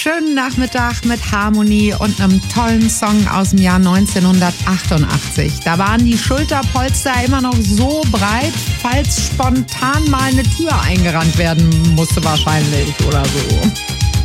Schönen Nachmittag mit Harmonie und einem tollen Song aus dem Jahr 1988. Da waren die Schulterpolster immer noch so breit, falls spontan mal eine Tür eingerannt werden musste wahrscheinlich oder so.